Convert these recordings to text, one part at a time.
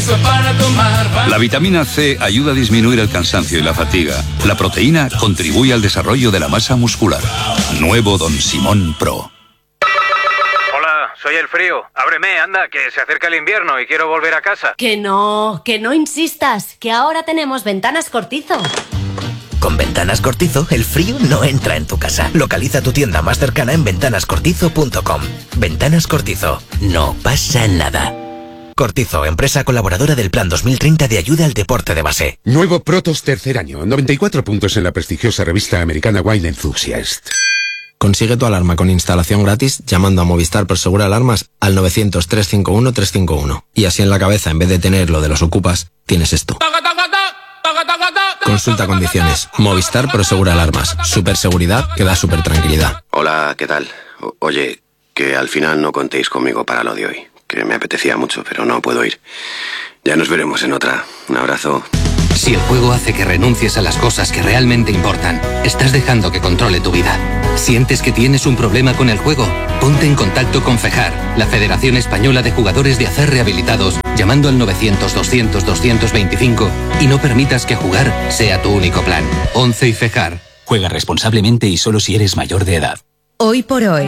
La vitamina C ayuda a disminuir el cansancio y la fatiga. La proteína contribuye al desarrollo de la masa muscular. Nuevo Don Simón Pro. Hola, soy el frío. Ábreme, anda, que se acerca el invierno y quiero volver a casa. Que no insistas, que ahora tenemos Ventanas Cortizo. Con Ventanas Cortizo, el frío no entra en tu casa. Localiza tu tienda más cercana en ventanascortizo.com. Ventanas Cortizo. No pasa nada. Cortizo, empresa colaboradora del Plan 2030 de ayuda al deporte de base. Nuevo Protos tercer año. 94 puntos en la prestigiosa revista americana Wine Enthusiast. Consigue tu alarma con instalación gratis llamando a Movistar Prosegura Alarmas al 900-351-351. Y así en la cabeza, en vez de tener lo de los ocupas, tienes esto. Consulta condiciones. Movistar Prosegura Alarmas. Superseguridad que da super tranquilidad. Hola, ¿qué tal? Oye, que al final no contéis conmigo para lo de hoy. Que me apetecía mucho, pero no puedo ir. Ya nos veremos en otra. Un abrazo. Si el juego hace que renuncies a las cosas que realmente importan, estás dejando que controle tu vida. ¿Sientes que tienes un problema con el juego? Ponte en contacto con FEJAR, la Federación Española de Jugadores de Acer Rehabilitados, llamando al 900-200-225 y no permitas que jugar sea tu único plan. 11 y FEJAR. Juega responsablemente y solo si eres mayor de edad. Hoy por hoy,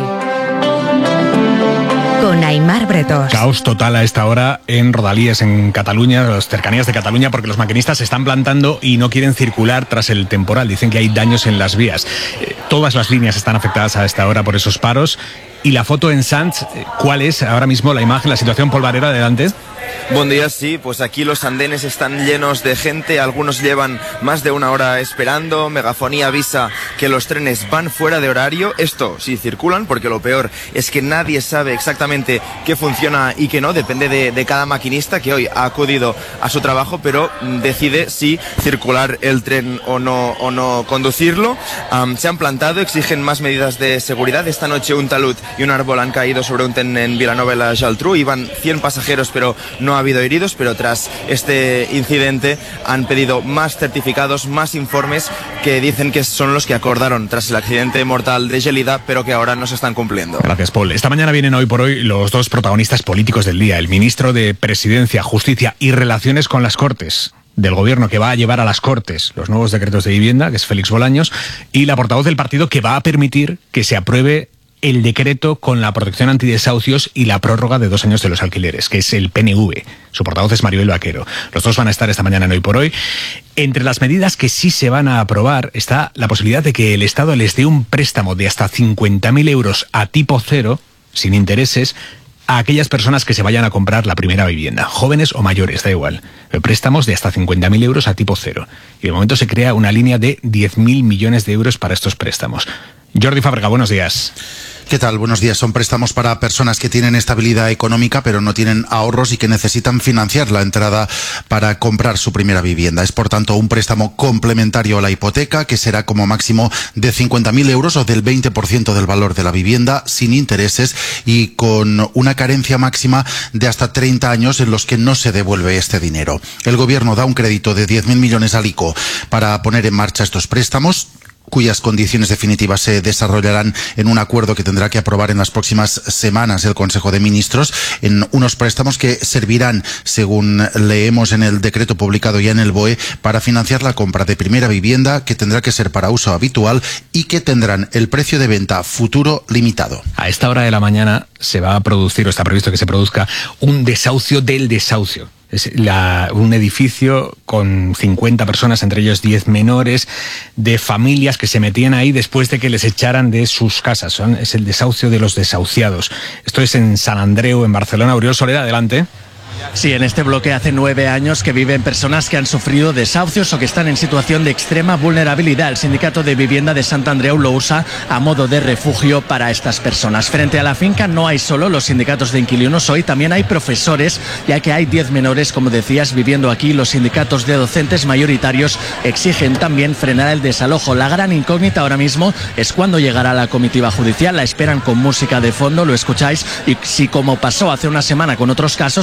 con Aimar Bretos. Caos total a esta hora en Rodalies, en Cataluña, las cercanías de Cataluña, porque los maquinistas se están plantando y no quieren circular tras el temporal. Dicen que hay daños en las vías. Todas las líneas están afectadas a esta hora por esos paros. Y la foto en Sants, ¿cuál es ahora mismo la imagen, la situación polvarera? Adelante. Buen día, sí, pues aquí los andenes están llenos de gente, algunos llevan más de una hora esperando, megafonía avisa que los trenes van fuera de horario, esto sí circulan, porque lo peor es que nadie sabe exactamente qué funciona y qué no, depende de cada maquinista que hoy ha acudido a su trabajo, pero decide si circular el tren o no conducirlo. Se han plantado, exigen más medidas de seguridad. Esta noche un talud y un árbol han caído sobre un tren en Vilanova i la Geltrú, iban 100 pasajeros, pero no ha habido heridos, pero tras este incidente han pedido más certificados, más informes que dicen que son los que acordaron tras el accidente mortal de Gelida, pero que ahora no se están cumpliendo. Gracias, Paul. Esta mañana vienen hoy por hoy los dos protagonistas políticos del día, el ministro de Presidencia, Justicia y Relaciones con las Cortes del Gobierno, que va a llevar a las Cortes los nuevos decretos de vivienda, que es Félix Bolaños, y la portavoz del partido que va a permitir que se apruebe el decreto con la protección antidesahucios y la prórroga de 2 años de los alquileres, que es el PNV. Su portavoz es Maribel Vaquero. Los dos van a estar esta mañana en Hoy por Hoy. Entre las medidas que sí se van a aprobar está la posibilidad de que el Estado les dé un préstamo de hasta 50.000 euros a tipo cero, sin intereses, a aquellas personas que se vayan a comprar la primera vivienda, jóvenes o mayores, da igual. Préstamos de hasta 50.000 euros a tipo cero. Y de momento se crea una línea de 10.000 millones de euros para estos préstamos. Jordi Fábrega, buenos días. ¿Qué tal? Buenos días. Son préstamos para personas que tienen estabilidad económica pero no tienen ahorros y que necesitan financiar la entrada para comprar su primera vivienda. Es por tanto un préstamo complementario a la hipoteca que será como máximo de 50.000 euros o del 20% del valor de la vivienda sin intereses y con una carencia máxima de hasta 30 años en los que no se devuelve este dinero. El Gobierno da un crédito de 10.000 millones al ICO para poner en marcha estos préstamos, cuyas condiciones definitivas se desarrollarán en un acuerdo que tendrá que aprobar en las próximas semanas el Consejo de Ministros, en unos préstamos que servirán, según leemos en el decreto publicado ya en el BOE, para financiar la compra de primera vivienda, que tendrá que ser para uso habitual y que tendrán el precio de venta futuro limitado. A esta hora de la mañana se va a producir, o está previsto que se produzca, un desahucio del desahucio. Es un edificio con 50 personas, entre ellos 10 menores, de familias que se metían ahí después de que les echaran de sus casas. Es el desahucio de los desahuciados. Esto es en Sant Andreu, en Barcelona. Oriol Soler, adelante. Sí, en este bloque hace 9 años que viven personas que han sufrido desahucios o que están en situación de extrema vulnerabilidad. El Sindicato de Vivienda de Sant Andreu lo usa a modo de refugio para estas personas. Frente a la finca no hay solo los sindicatos de inquilinos hoy, también hay profesores, ya que hay 10 menores, como decías, viviendo aquí. Los sindicatos de docentes mayoritarios exigen también frenar el desalojo. La gran incógnita ahora mismo es cuándo llegará la comitiva judicial. La esperan con música de fondo, lo escucháis, y si, como pasó hace una semana con otros casos, el desahucio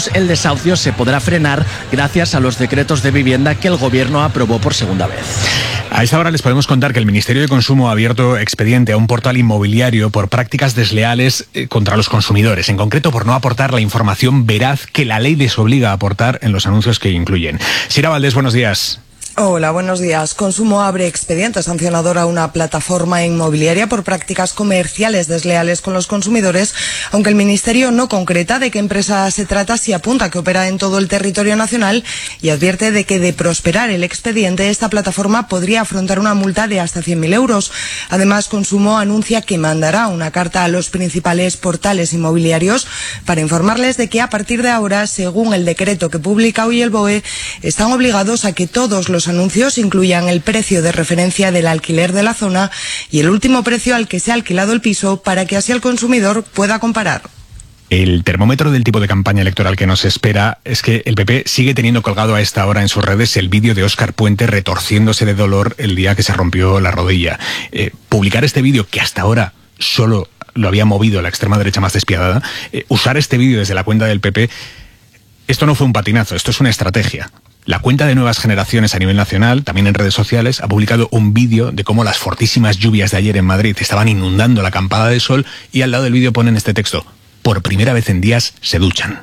desahucios se podrá frenar gracias a los decretos de vivienda que el Gobierno aprobó por segunda vez. A esta hora les podemos contar que el Ministerio de Consumo ha abierto expediente a un portal inmobiliario por prácticas desleales contra los consumidores, en concreto por no aportar la información veraz que la ley les obliga a aportar en los anuncios que incluyen. Sira Valdés, buenos días. Hola, buenos días. Consumo abre expediente sancionador a una plataforma inmobiliaria por prácticas comerciales desleales con los consumidores, aunque el Ministerio no concreta de qué empresa se trata, si apunta que opera en todo el territorio nacional y advierte de que de prosperar el expediente, esta plataforma podría afrontar una multa de hasta 100.000 euros. Además, Consumo anuncia que mandará una carta a los principales portales inmobiliarios para informarles de que a partir de ahora, según el decreto que publica hoy el BOE, están obligados a que todos los anuncios incluyan el precio de referencia del alquiler de la zona y el último precio al que se ha alquilado el piso, para que así el consumidor pueda comparar. El termómetro del tipo de campaña electoral que nos espera es que el PP sigue teniendo colgado a esta hora en sus redes el vídeo de Óscar Puente retorciéndose de dolor el día que se rompió la rodilla. Publicar este vídeo, que hasta ahora solo lo había movido la extrema derecha más despiadada, usar este vídeo desde la cuenta del PP, esto no fue un patinazo, esto es una estrategia. La cuenta de Nuevas Generaciones a nivel nacional, también en redes sociales, ha publicado un vídeo de cómo las fortísimas lluvias de ayer en Madrid estaban inundando la acampada de sol, y al lado del vídeo ponen este texto: por primera vez en días se duchan.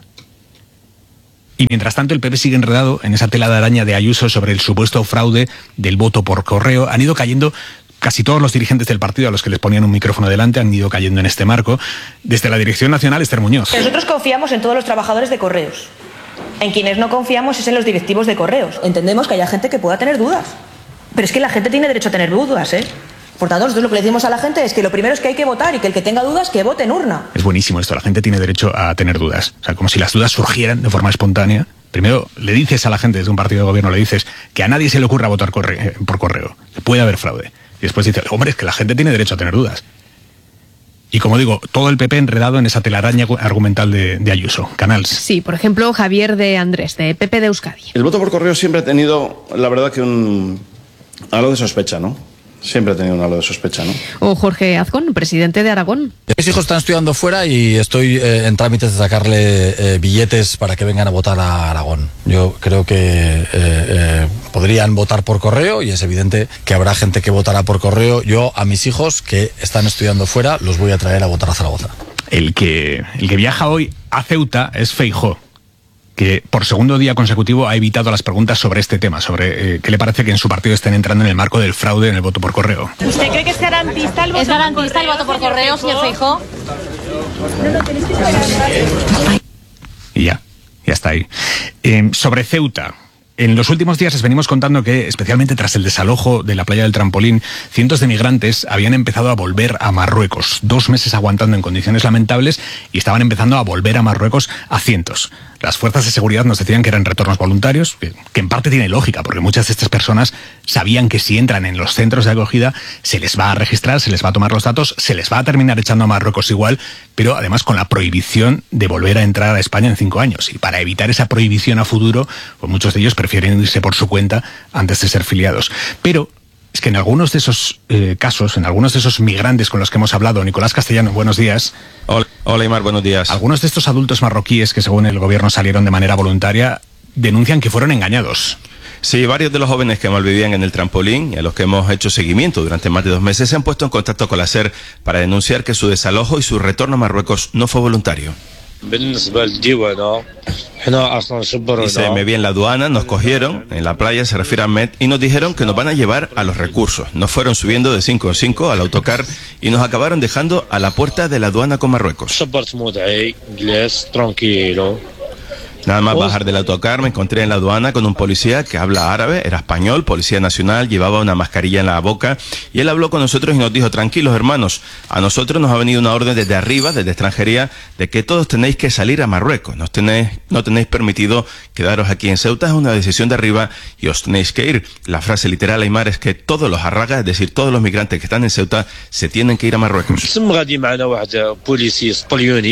Y mientras tanto el PP sigue enredado en esa tela de araña de Ayuso sobre el supuesto fraude del voto por correo. Han ido cayendo casi todos los dirigentes del partido a los que les ponían un micrófono delante, han ido cayendo en este marco. Desde la Dirección Nacional, Esther Muñoz. Nosotros confiamos en todos los trabajadores de Correos. En quienes no confiamos es en los directivos de Correos. Entendemos que haya gente que pueda tener dudas, pero es que la gente tiene derecho a tener dudas, ¿eh? Por tanto, nosotros lo que le decimos a la gente es que lo primero es que hay que votar, y que el que tenga dudas, que vote en urna. Es buenísimo esto, la gente tiene derecho a tener dudas. O sea, como si las dudas surgieran de forma espontánea. Primero le dices a la gente desde un partido de gobierno, le dices que a nadie se le ocurra votar por correo, que puede haber fraude. Y después dices, hombre, es que la gente tiene derecho a tener dudas. Y como digo, todo el PP enredado en esa telaraña argumental de Ayuso. Canals. Sí, por ejemplo, Javier de Andrés, de PP de Euskadi. El voto por correo siempre ha tenido, la verdad, que algo de sospecha, ¿no? Siempre ha tenido un halo de sospecha, ¿no? O Jorge Azcón, presidente de Aragón. Mis hijos están estudiando fuera y estoy en trámites de sacarle billetes para que vengan a votar a Aragón. Yo creo que podrían votar por correo, y es evidente que habrá gente que votará por correo. Yo a mis hijos que están estudiando fuera los voy a traer a votar a Zaragoza. El que viaja hoy a Ceuta es Feijóo, que por segundo día consecutivo ha evitado las preguntas sobre este tema, sobre qué le parece que en su partido estén entrando en el marco del fraude en el voto por correo. ¿Usted cree que es garantista el voto por correo? ¿Es garantista el voto por correo, señor Feijóo? Y ya está ahí. Sobre Ceuta. En los últimos días les venimos contando que, especialmente tras el desalojo de la playa del Trampolín, cientos de migrantes habían empezado a volver a Marruecos. 2 meses aguantando en condiciones lamentables, y estaban empezando a volver a Marruecos a cientos. Las fuerzas de seguridad nos decían que eran retornos voluntarios, que en parte tiene lógica, porque muchas de estas personas sabían que si entran en los centros de acogida se les va a registrar, se les va a tomar los datos, se les va a terminar echando a Marruecos igual, pero además con la prohibición de volver a entrar a España en 5 años. Y para evitar esa prohibición a futuro, pues muchos de ellos prefieren irse por su cuenta antes de ser filiados. Pero es que en algunos de esos casos, en algunos de esos migrantes con los que hemos hablado, Nicolás Castellano, buenos días. Hola, Imar, buenos días. Algunos de estos adultos marroquíes que según el gobierno salieron de manera voluntaria denuncian que fueron engañados. Sí, varios de los jóvenes que malvivían en el Trampolín y a los que hemos hecho seguimiento durante más de 2 meses se han puesto en contacto con la SER para denunciar que su desalojo y su retorno a Marruecos no fue voluntario. Dice, me vi en la aduana, nos cogieron, en la playa, se refiere a Met, y nos dijeron que nos van a llevar a los recursos. Nos fueron subiendo de 5 en 5 al autocar y nos acabaron dejando a la puerta de la aduana con Marruecos. Nada más bajar del autocar me encontré en la aduana con un policía que habla árabe, era español, policía nacional, llevaba una mascarilla en la boca, y él habló con nosotros y nos dijo, tranquilos hermanos, a nosotros nos ha venido una orden desde arriba, desde extranjería, de que todos tenéis que salir a Marruecos, no tenéis permitido quedaros aquí en Ceuta, es una decisión de arriba y os tenéis que ir. La frase literal, Aymar, es que todos los arragas, es decir, todos los migrantes que están en Ceuta, se tienen que ir a Marruecos.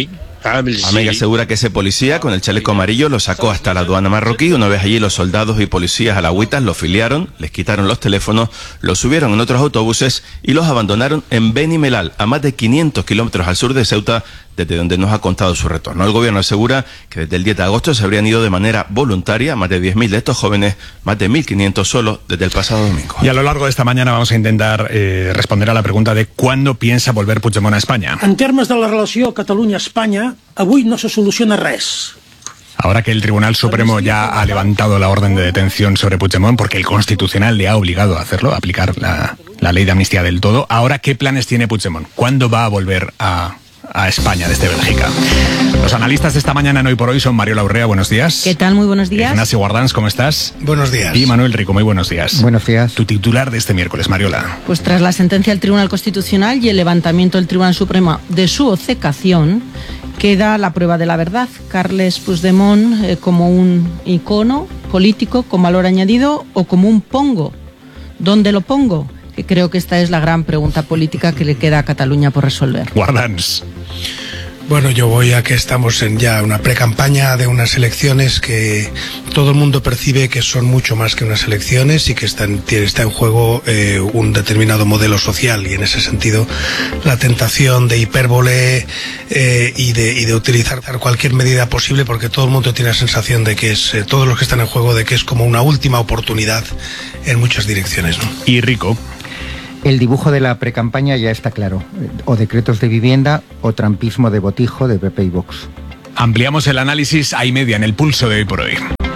Amiga asegura que ese policía con el chaleco amarillo lo sacó hasta la aduana marroquí. Una vez allí, los soldados y policías alagüitas lo filiaron, les quitaron los teléfonos, los subieron en otros autobuses y los abandonaron en Beni Mellal, a más de 500 kilómetros al sur de Ceuta, desde donde nos ha contado su retorno. El gobierno asegura que desde el 10 de agosto se habrían ido de manera voluntaria más de 10.000 de estos jóvenes, más de 1.500 solo desde el pasado domingo. Y a lo largo de esta mañana vamos a intentar responder a la pregunta de ¿cuándo piensa volver Puigdemont a España? En termes de la relació Catalunya-Espanya, avui no se soluciona res. Ahora que el Tribunal Supremo ya ha levantado la orden de detención sobre Puigdemont, porque el Constitucional le ha obligado a hacerlo, a aplicar la ley de amnistía del todo, ahora ¿qué planes tiene Puigdemont? ¿Cuándo va a volver a España desde Bélgica? Los analistas de esta mañana en Hoy por Hoy son Mariola Urrea, buenos días. ¿Qué tal? Muy buenos días. Ignacio Guardans, ¿cómo estás? Buenos días. Y Manuel Rico, muy buenos días. Buenos días. Tu titular de este miércoles, Mariola. Pues tras la sentencia del Tribunal Constitucional y el levantamiento del Tribunal Supremo de su obcecación, queda la prueba de la verdad. Carles Puigdemont como un icono político con valor añadido o como un pongo. ¿Dónde lo pongo? Que creo que esta es la gran pregunta política que le queda a Cataluña por resolver. Guardans. Bueno, yo voy a que estamos en ya una precampaña de unas elecciones que todo el mundo percibe que son mucho más que unas elecciones y que está en juego un determinado modelo social, y en ese sentido la tentación de hipérbole y de utilizar cualquier medida posible, porque todo el mundo tiene la sensación de que es, todos los que están en juego, de que es como una última oportunidad en muchas direcciones, ¿no? Y Rico. El dibujo de la precampaña ya está claro. O decretos de vivienda o trampismo de botijo de PP y Vox. Ampliamos el análisis a y media en el pulso de Hoy por Hoy.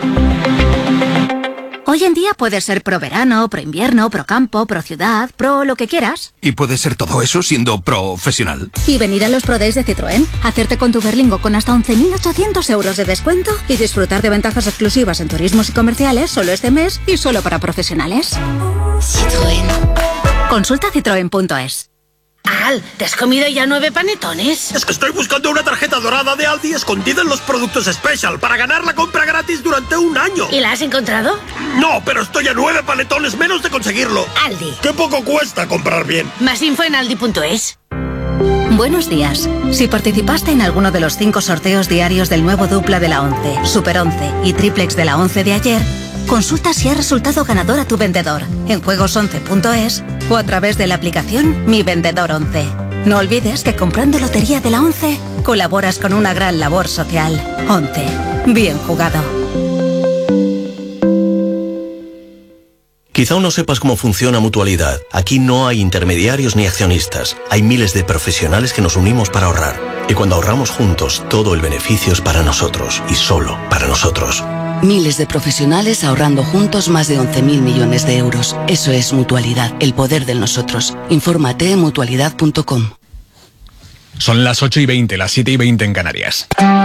Hoy en día puedes ser pro verano, pro invierno, pro campo, pro ciudad, pro lo que quieras. Y puedes ser todo eso siendo profesional. Y venir a los Pro Days de Citroën, hacerte con tu Berlingo con hasta 11.800 euros de descuento y disfrutar de ventajas exclusivas en turismos y comerciales solo este mes y solo para profesionales. Citroën. Consulta citroen.es. Al, ¿te has comido ya 9 panetones? Es que estoy buscando una tarjeta dorada de Aldi escondida en los productos Special para ganar la compra gratis durante un año. ¿Y la has encontrado? No, pero estoy a 9 panetones menos de conseguirlo. Aldi. ¡Qué poco cuesta comprar bien! Más info en aldi.es. Buenos días. Si participaste en alguno de los 5 sorteos diarios del nuevo dupla de la 11, Super 11 y triplex de la 11 de ayer, consulta si ha resultado ganador a tu vendedor en juegos11.es o a través de la aplicación Mi Vendedor 11. No olvides que comprando Lotería de la 11 colaboras con una gran labor social. 11. Bien jugado. Quizá aún no sepas cómo funciona Mutualidad. Aquí no hay intermediarios ni accionistas. Hay miles de profesionales que nos unimos para ahorrar. Y cuando ahorramos juntos, todo el beneficio es para nosotros y solo para nosotros. Miles de profesionales ahorrando juntos más de 11.000 millones de euros. Eso es Mutualidad, el poder del nosotros. Infórmate en mutualidad.com. Son las 8:20, las 7:20 en Canarias.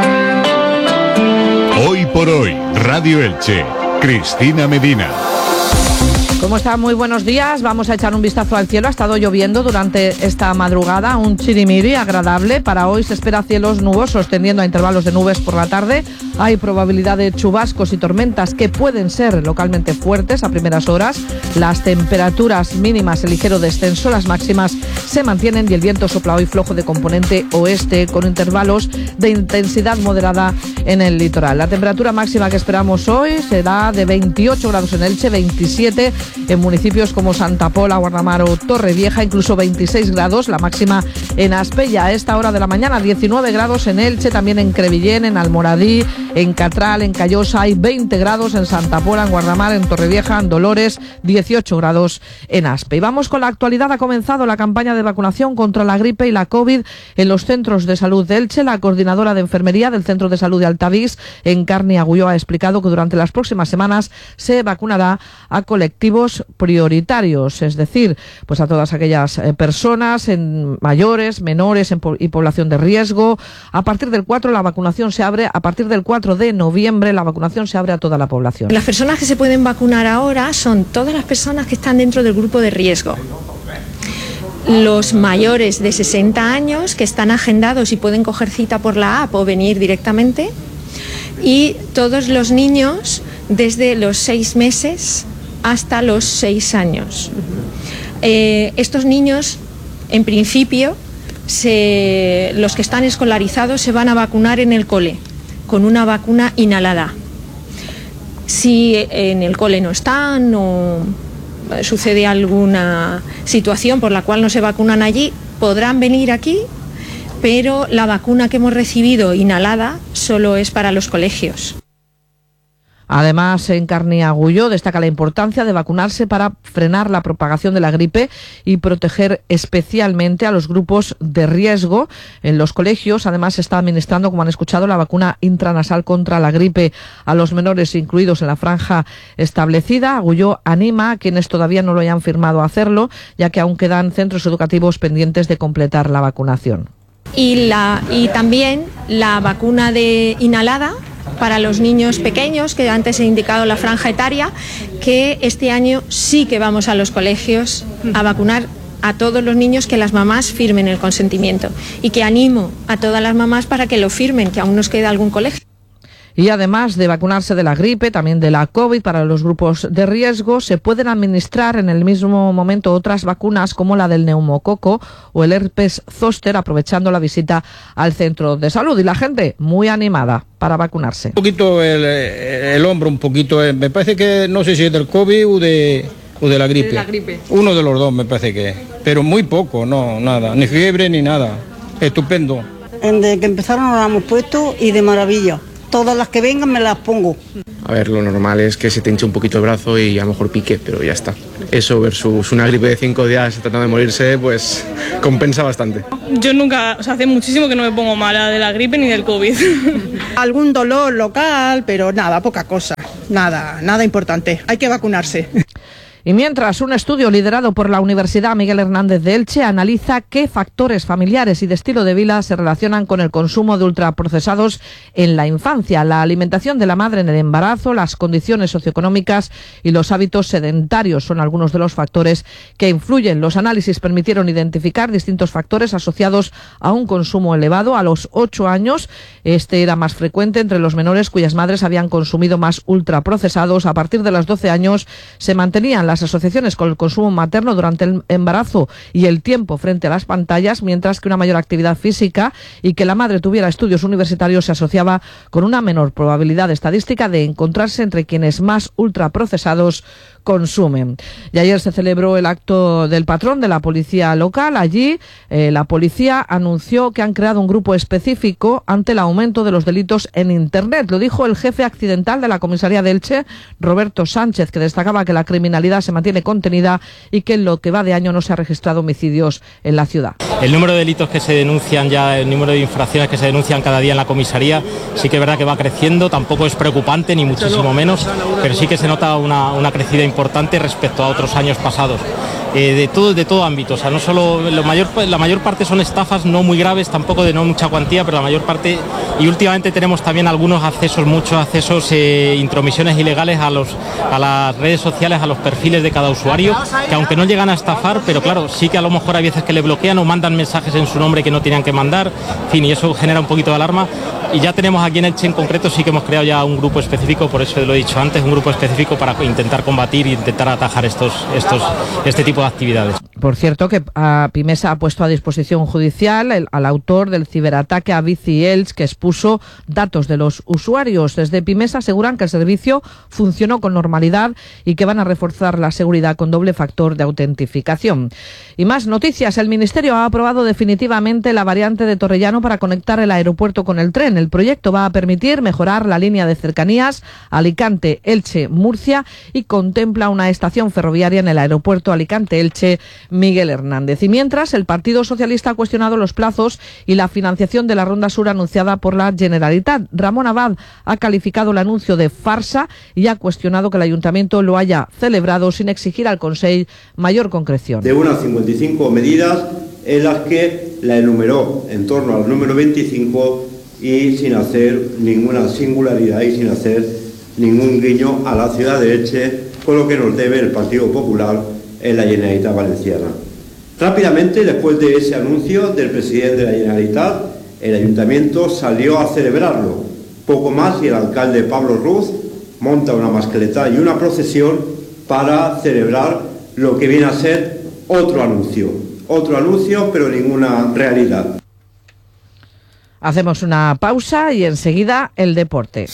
Hoy por Hoy, Radio Elche, Cristina Medina. ¿Cómo está? Muy buenos días. Vamos a echar un vistazo al cielo. Ha estado lloviendo durante esta madrugada, un chirimiri agradable. Para hoy se espera cielos nubosos, tendiendo a intervalos de nubes por la tarde. Hay probabilidad de chubascos y tormentas que pueden ser localmente fuertes a primeras horas. Las temperaturas mínimas en ligero descenso, las máximas se mantienen y el viento sopla hoy flojo de componente oeste con intervalos de intensidad moderada en el litoral. La temperatura máxima que esperamos hoy será de 28 grados en Elche, 27 en municipios como Santa Pola, Guardamar o Torrevieja, incluso 26 grados, la máxima en Aspeya a esta hora de la mañana, 19 grados en Elche, también en Crevillén, en Almoradí, en Catral, en Callosa, hay 20 grados en Santa Pola, en Guardamar, en Torrevieja, en Dolores, 18 grados en Aspe. Y vamos con la actualidad. Ha comenzado la campaña de vacunación contra la gripe y la COVID en los centros de salud de Elche. La coordinadora de enfermería del Centro de Salud de Altavix, Encarni Agulló, ha explicado que durante las próximas semanas se vacunará a colectivos prioritarios, es decir, pues a todas aquellas personas mayores, menores y población de riesgo. A partir del 4 la vacunación se abre, a partir del 4 de noviembre la vacunación se abre a toda la población. Las personas que se pueden vacunar ahora son todas las personas que están dentro del grupo de riesgo. Los mayores de 60 años que están agendados y pueden coger cita por la app o venir directamente, y todos los niños desde los 6 meses hasta los 6 años. Estos niños, en principio, los que están escolarizados se van a vacunar en el cole con una vacuna inhalada. Si en el cole no están o sucede alguna situación por la cual no se vacunan allí, podrán venir aquí, pero la vacuna que hemos recibido inhalada solo es para los colegios. Además, Encarni Agulló destaca la importancia de vacunarse para frenar la propagación de la gripe y proteger especialmente a los grupos de riesgo. En los colegios, además, se está administrando, como han escuchado, la vacuna intranasal contra la gripe a los menores incluidos en la franja establecida. Agulló anima a quienes todavía no lo hayan firmado a hacerlo, ya que aún quedan centros educativos pendientes de completar la vacunación. Y también la vacuna inhalada para los niños pequeños, que antes he indicado la franja etaria, que este año sí que vamos a los colegios a vacunar a todos los niños, que las mamás firmen el consentimiento, y que animo a todas las mamás para que lo firmen, que aún nos queda algún colegio. Y además de vacunarse de la gripe, también de la COVID para los grupos de riesgo, se pueden administrar en el mismo momento otras vacunas como la del neumococo o el herpes zóster, aprovechando la visita al centro de salud. Y la gente muy animada para vacunarse. Un poquito el hombro, un poquito, me parece que no sé si es del COVID o de la gripe. De la gripe. Uno de los dos me parece que es, pero muy poco, no, nada, ni fiebre ni nada. Estupendo. Desde que empezaron nos la hemos puesto y de maravilla. Todas las que vengan me las pongo. A ver, lo normal es que se te hinche un poquito el brazo y a lo mejor pique, pero ya está. Eso versus una gripe de 5 días tratando de morirse, pues compensa bastante. Yo nunca, hace muchísimo que no me pongo mala de la gripe ni del COVID. Algún dolor local, pero nada, poca cosa. Nada importante. Hay que vacunarse. Y mientras, un estudio liderado por la Universidad Miguel Hernández de Elche analiza qué factores familiares y de estilo de vida se relacionan con el consumo de ultraprocesados en la infancia, la alimentación de la madre en el embarazo, las condiciones socioeconómicas y los hábitos sedentarios son algunos de los factores que influyen. Los análisis permitieron identificar distintos factores asociados a un consumo elevado. A los 8 años, este era más frecuente entre los menores cuyas madres habían consumido más ultraprocesados. A partir de los 12 años se mantenían las asociaciones con el consumo materno durante el embarazo y el tiempo frente a las pantallas, mientras que una mayor actividad física y que la madre tuviera estudios universitarios se asociaba con una menor probabilidad estadística de encontrarse entre quienes más ultraprocesados consumen. Y ayer se celebró el acto del patrón de la policía local. Allí la policía anunció que han creado un grupo específico ante el aumento de los delitos en Internet. Lo dijo el jefe accidental de la comisaría de Elche, Roberto Sánchez, que destacaba que la criminalidad se mantiene contenida y que en lo que va de año no se ha registrado homicidios en la ciudad. El número de delitos que se denuncian ya, el número de infracciones que se denuncian cada día en la comisaría, sí que es verdad que va creciendo, tampoco es preocupante ni muchísimo menos, pero sí que se nota una crecida importante respecto a otros años pasados. De todo ámbito, o sea, no solo la mayor parte son estafas no muy graves, tampoco de no mucha cuantía, pero la mayor parte, y últimamente tenemos también muchos accesos, intromisiones ilegales a las redes sociales, a los perfiles de cada usuario, que aunque no llegan a estafar, pero claro, sí que a lo mejor hay veces que le bloquean o mandan mensajes en su nombre que no tenían que mandar, en fin, y eso genera un poquito de alarma. Y ya tenemos aquí en Elche en concreto, sí que hemos creado ya un grupo específico, por eso lo he dicho antes, un grupo específico para intentar combatir e intentar atajar este tipo de actividades. Por cierto, que Pimesa ha puesto a disposición judicial al autor del ciberataque a Bici Elche, que expuso datos de los usuarios. Desde Pimesa aseguran que el servicio funcionó con normalidad y que van a reforzar la seguridad con doble factor de autentificación. Y más noticias. El Ministerio ha aprobado definitivamente la variante de Torrellano para conectar el aeropuerto con el tren. El proyecto va a permitir mejorar la línea de cercanías Alicante, Elche, Murcia y contempla una estación ferroviaria en el aeropuerto Alicante-Elche Miguel Hernández. Y mientras, el Partido Socialista ha cuestionado los plazos y la financiación de la Ronda Sur anunciada por la Generalitat. Ramón Abad ha calificado el anuncio de farsa y ha cuestionado que el Ayuntamiento lo haya celebrado sin exigir al Consell mayor concreción. De unas 55 medidas en las que la enumeró en torno al número 25 y sin hacer ninguna singularidad y sin hacer ningún guiño a la ciudad de Elche, con lo que nos debe el Partido Popular en la Generalitat Valenciana. Rápidamente, después de ese anuncio del presidente de la Generalitat, el Ayuntamiento salió a celebrarlo. Poco más y el alcalde Pablo Ruz monta una mascleta y una procesión para celebrar lo que viene a ser otro anuncio. otro anuncio, pero ninguna realidad. Hacemos una pausa y enseguida el deporte.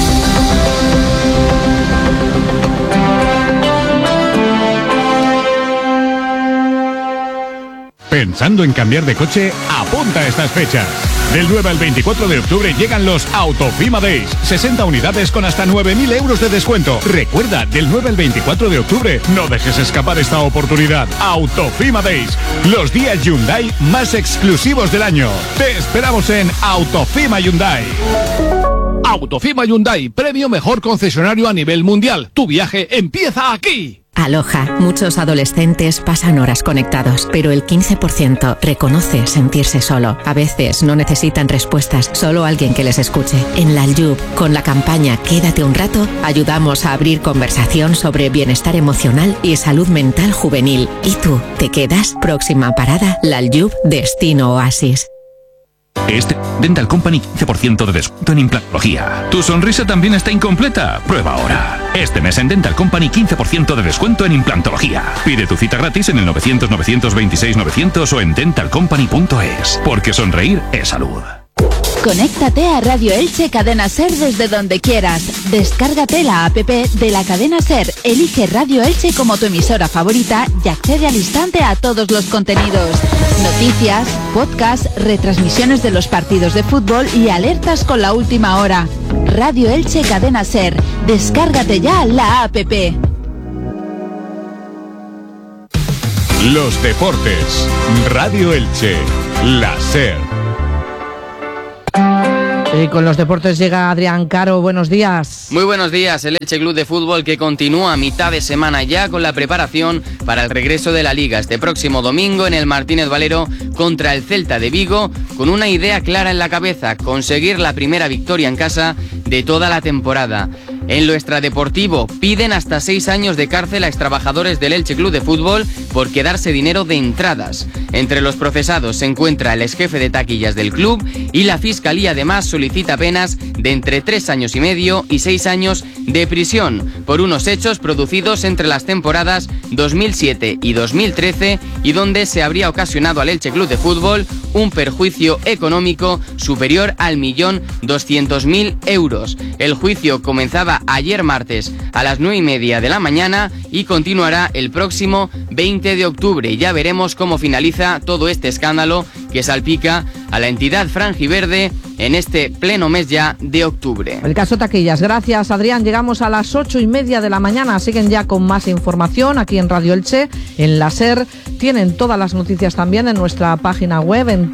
Pensando en cambiar de coche, apunta a estas fechas. Del 9 al 24 de octubre llegan los Autofima Days. 60 unidades con hasta 9.000 euros de descuento. Recuerda, del 9 al 24 de octubre, no dejes escapar esta oportunidad. Autofima Days, los días Hyundai más exclusivos del año. Te esperamos en Autofima Hyundai. Autofima Hyundai, premio mejor concesionario a nivel mundial. Tu viaje empieza aquí. Aloha, muchos adolescentes pasan horas conectados, pero el 15% reconoce sentirse solo. A veces no necesitan respuestas, solo alguien que les escuche. En Lalyub, con la campaña Quédate un rato, ayudamos a abrir conversación sobre bienestar emocional y salud mental juvenil. ¿Y tú, te quedas? Próxima parada, Lalyub, Destino Oasis. Dental Company 15% de descuento en implantología. ¿Tu sonrisa también está incompleta? Prueba ahora. Este mes en Dental Company 15% de descuento en implantología. Pide tu cita gratis en el 900-926-900 o en dentalcompany.es. Porque sonreír es salud. Conéctate a Radio Elche Cadena Ser desde donde quieras. Descárgate la app de la Cadena Ser, elige Radio Elche como tu emisora favorita y accede al instante a todos los contenidos. Noticias, podcasts, retransmisiones de los partidos de fútbol y alertas con la última hora. Radio Elche Cadena Ser. Descárgate ya la app. Los deportes. Radio Elche. La Ser. Y con los deportes llega Adrián Caro, buenos días. Muy buenos días, el Elche Club de Fútbol que continúa a mitad de semana ya con la preparación para el regreso de la Liga este próximo domingo en el Martínez Valero contra el Celta de Vigo, con una idea clara en la cabeza, conseguir la primera victoria en casa de toda la temporada. En lo extradeportivo, piden hasta 6 años de cárcel a extrabajadores del Elche Club de Fútbol por quedarse dinero de entradas. Entre los procesados se encuentra el exjefe de taquillas del club y la Fiscalía además solicita penas de entre 3 años y medio y 6 años de prisión por unos hechos producidos entre las temporadas 2007 y 2013 y donde se habría ocasionado al Elche Club de Fútbol un perjuicio económico superior al 1.200.000 euros. El juicio comenzaba ayer martes a las 9:30 de la mañana y continuará el próximo 20 de octubre. Ya veremos cómo finaliza todo este escándalo que salpica a la entidad franjiverde en este pleno mes ya de octubre. El caso Taquillas. Gracias, Adrián. Llegamos a las 8:30 de la mañana. Siguen ya con más información aquí en Radio Elche, en la SER. Tienen todas las noticias también en nuestra página web en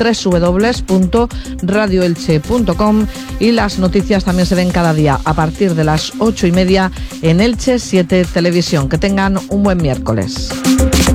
www.radioelche.com y las noticias también se ven cada día a partir de las 8:30 en Elche 7 Televisión. Que tengan un buen miércoles.